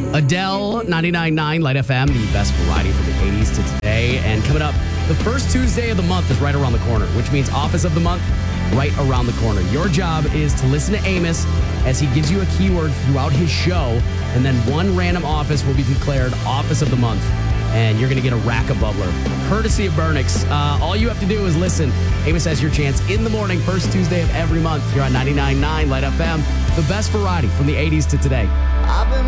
Adele, 99.9 Light FM, the best variety from the 80s to today. And coming up, the first Tuesday of the month is right around the corner, which means Office of the Month right around the corner. Your job is to listen to Amos as he gives you a keyword throughout his show, and then one random office will be declared Office of the Month, and you're going to get a rack of bubbler, courtesy of Burnix. All you have to do is listen. Amos has your chance in the morning, first Tuesday of every month. You're on 99.9 Light FM, the best variety from the 80s to today. I've been